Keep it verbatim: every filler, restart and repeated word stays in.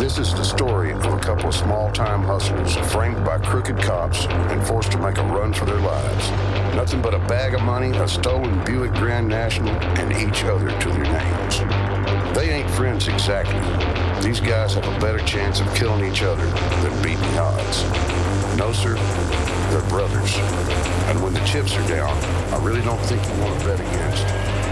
This is the story of a couple of small-time hustlers framed by crooked cops and forced to make a run for their lives. Nothing but a bag of money, a stolen Buick Grand National, and each other to their names. They ain't friends exactly. These guys have a better chance of killing each other than beating the odds. No, sir, they're brothers. And when the chips are down, I really don't think you want to bet against